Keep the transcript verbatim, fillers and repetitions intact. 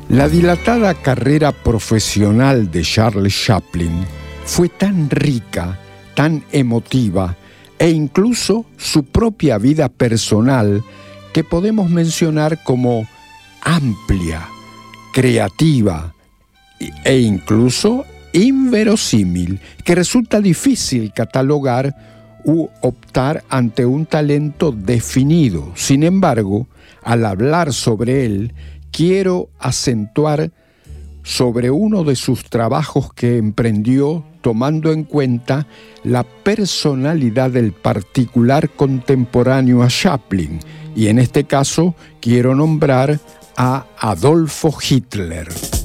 La dilatada carrera profesional de Charles Chaplin fue tan rica, tan emotiva, e incluso su propia vida personal, que podemos mencionar como amplia, creativa e incluso inverosímil, que resulta difícil catalogar u optar ante un talento definido. Sin embargo, al hablar sobre él, quiero acentuar sobre uno de sus trabajos que emprendió tomando en cuenta la personalidad del particular contemporáneo a Chaplin, y en este caso quiero nombrar a Adolfo Hitler.